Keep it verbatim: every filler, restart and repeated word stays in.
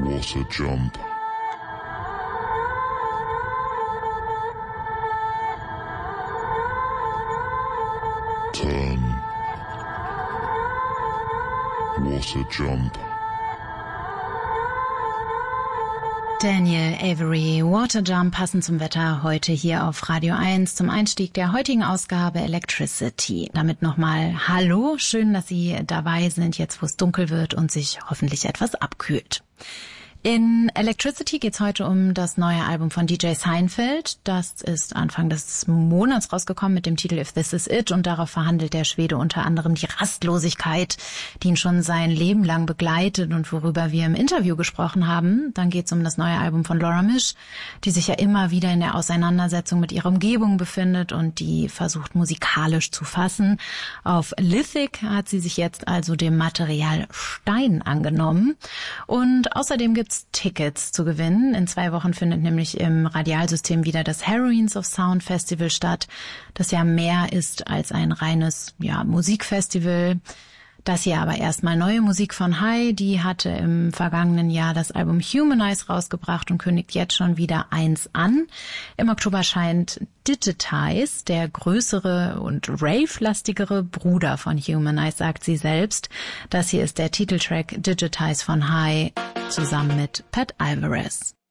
was a jump. Turn was a jump. Daniel Avery, Waterjump, passend zum Wetter, heute hier auf Radio eins zum Einstieg der heutigen Ausgabe Electricity. Damit nochmal Hallo, schön, dass Sie dabei sind, jetzt wo es dunkel wird und sich hoffentlich etwas abkühlt. In Electricity geht's heute um das neue Album von D J Seinfeld. Das ist Anfang des Monats rausgekommen mit dem Titel If This Is It und darauf verhandelt der Schwede unter anderem die Rastlosigkeit, die ihn schon sein Leben lang begleitet und worüber wir im Interview gesprochen haben. Dann geht's um das neue Album von Laura Misch, die sich ja immer wieder in der Auseinandersetzung mit ihrer Umgebung befindet und die versucht musikalisch zu fassen. Auf Lithic hat sie sich jetzt also dem Material Stein angenommen und außerdem gibt's Tickets zu gewinnen. In zwei Wochen findet nämlich im Radialsystem wieder das Heroines of Sound Festival statt, das ja mehr ist als ein reines ja, Musikfestival. Das hier aber erstmal neue Musik von Hai, die hatte im vergangenen Jahr das Album Humanize rausgebracht und kündigt jetzt schon wieder eins an. Im Oktober erscheint Digitize, der größere und rave-lastigere Bruder von Humanize, sagt sie selbst. Das hier ist der Titeltrack Digitize von Hai zusammen mit Pat Alvarez.